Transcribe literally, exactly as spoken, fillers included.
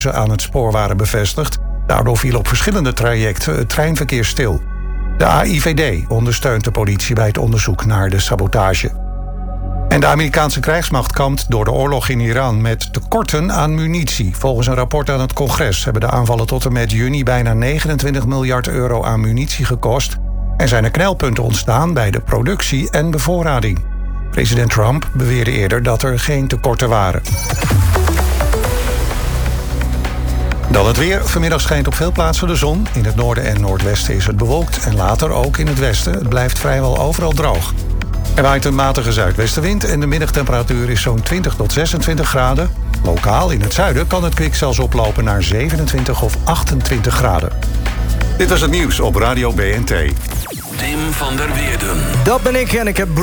aan het spoor waren bevestigd. Daardoor viel op verschillende trajecten het treinverkeer stil. De A I V D ondersteunt de politie bij het onderzoek naar de sabotage. En de Amerikaanse krijgsmacht kampt door de oorlog in Iran met tekorten aan munitie. Volgens een rapport aan het congres hebben de aanvallen tot en met juni bijna negenentwintig miljard euro aan munitie gekost. En zijn er knelpunten ontstaan bij de productie en bevoorrading. President Trump beweerde eerder dat er geen tekorten waren. Dan het weer. Vanmiddag schijnt op veel plaatsen de zon. In het noorden en noordwesten is het bewolkt en later ook in het westen. Het blijft vrijwel overal droog. Er waait een matige zuidwestenwind en de middagtemperatuur is zo'n twintig tot zesentwintig graden. Lokaal in het zuiden kan het kwik zelfs oplopen naar zevenentwintig of achtentwintig graden. Dit was het nieuws op Radio B N T. Tim van der Weerden. Dat ben ik en ik heb